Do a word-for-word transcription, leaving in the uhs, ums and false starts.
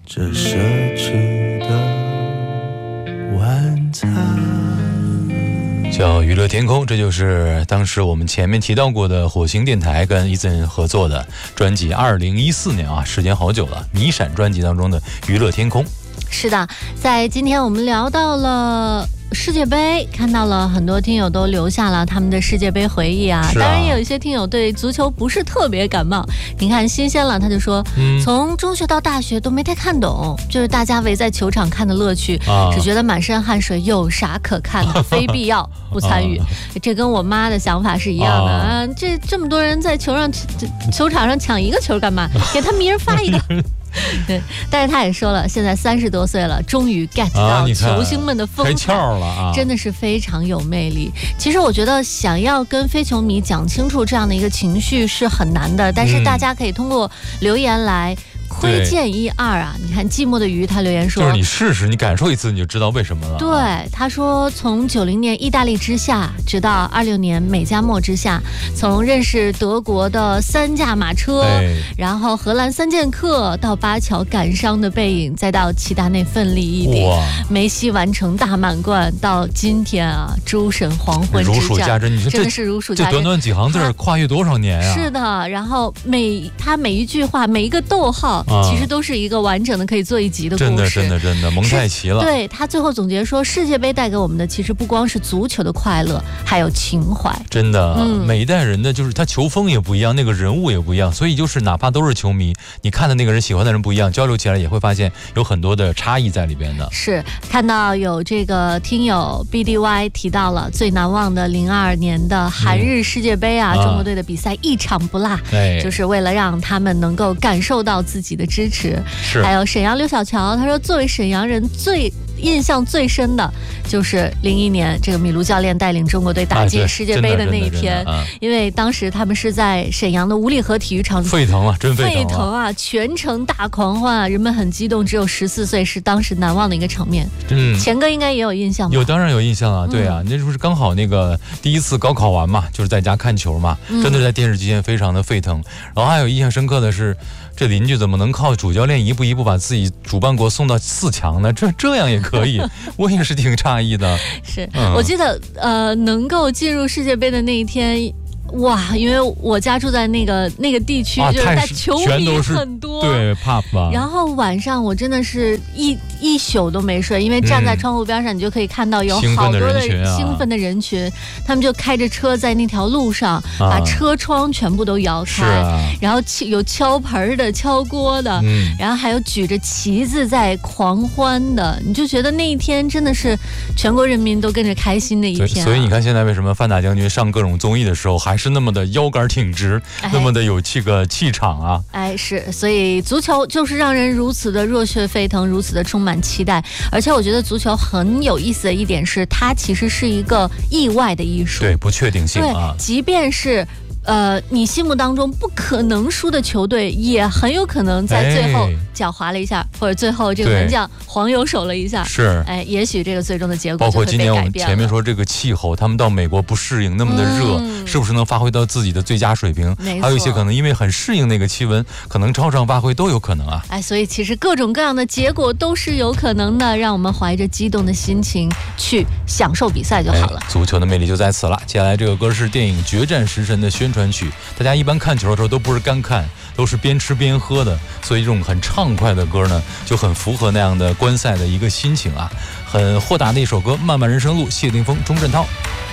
这奢侈的晚餐。 叫娱乐天空，这就是当时我们前面提到过的火星电台跟 Eason 合作的专辑，二零一四年啊，时间好久了，迷闪专辑当中的娱乐天空。 是的，在今天我们聊到了世界杯，看到了很多听友都留下了他们的世界杯回忆啊。 是啊， 当然也有一些听友对足球不是特别感冒。你看新鲜了，他就说、嗯、从中学到大学都没太看懂，就是大家围在球场看的乐趣、啊、只觉得满身汗水，有啥可看的，非必要不参与、啊、这跟我妈的想法是一样的 啊, 啊这这么多人在球上球场上抢一个球干嘛，给他们一人发一个对，但是他也说了，现在三十多岁了，终于 get 到球星们的风采， 开窍了啊， 真的是非常有魅力。其实我觉得想要跟非球迷讲清楚这样的一个情绪是很难的，但是大家可以通过留言来窥见一二啊！你看寂寞的鱼他留言说， 就是你试试，你感受一次，你就知道为什么了。 对，他说从九零年意大利之夏，直到二六年美加墨之夏，从认识德国的三驾马车，然后荷兰三剑客，到巴乔感伤的背影，再到齐达内奋力一顶，梅西完成大满贯，到今天啊，诸神黄昏之战， 如数家珍。你说真的是如数家珍， 这短短几行字跨越多少年啊？ 是的，然后每他每一句话，每一个逗号。其实都是一个完整的可以做一集的故事， 真的真的真的蒙太奇了。 对，他最后总结说，世界杯带给我们的其实不光是足球的快乐，还有情怀。 真的、嗯、每一代人的就是他球风也不一样，那个人物也不一样，所以就是哪怕都是球迷，你看的那个人喜欢的人不一样，交流起来也会发现有很多的差异在里边的。 是，看到有这个听友 B D Y 提到了最难忘的零二年的韩日世界杯啊、嗯、中国队的比赛一场不落、 哎、 就是为了让他们能够感受到自己的支持。 是， 还有沈阳刘小乔，他说作为沈阳人最印象最深的就是零一年这个米卢教练带领中国队打进世界杯的那一天、 啊、 因为当时他们是在沈阳的五里河体育场， 沸腾了，真沸腾了， 沸腾啊，全程大狂欢啊，人们很激动，只有十四岁是当时难忘的一个场面。嗯，钱哥应该也有印象吧？ 有，当然有印象啊，对啊，那不是刚好那个第一次高考完嘛，就是在家看球嘛，真的在电视机前非常的沸腾。然后还有印象深刻的是，这邻居怎么能靠主教练一步一步把自己主办国送到四强呢？这这样也可以，我也是挺诧异的。 是、嗯、我记得呃，能够进入世界杯的那一天。哇，因为我家住在那个那个地区、啊、就是在球迷很多， 对 pub 吧。 然后晚上我真的是一一宿都没睡，因为站在窗户边上，你就可以看到有好多的兴奋的人群，啊、他们就开着车在那条路上、啊、把车窗全部都摇开， 啊、 然后有敲盆的、敲锅的、嗯，然后还有举着旗子在狂欢的，你就觉得那一天真的是全国人民都跟着开心的一天、啊。 所以你看，现在为什么范大将军上各种综艺的时候还是那么的腰杆挺直、哎、那么的有这个气场啊。 哎，是，所以足球就是让人如此的热血沸腾，如此的充满期待。而且我觉得足球很有意思的一点是，它其实是一个意外的艺术， 对，不确定性啊。 对，即便是呃，你心目当中不可能输的球队，也很有可能在最后脚滑了一下，或者最后这个门将黄油手了一下， 是， 哎，也许这个最终的结果包括就会被改变了。 今年我们前面说这个气候，他们到美国不适应，那么的热、嗯，是不是能发挥到自己的最佳水平？还有一些可能因为很适应那个气温，可能超常发挥都有可能啊。 哎，所以其实各种各样的结果都是有可能的，让我们怀着激动的心情去享受比赛就好了。 哎、足球的魅力就在此了。接下来这个歌是电影《决战食神》的宣传曲，大家一般看球的时候都不是干看，都是边吃边喝的，所以这种很畅快的歌呢，就很符合那样的观赛的一个心情啊，很豁达的一首歌，《漫漫人生路》，谢霆锋、钟镇涛。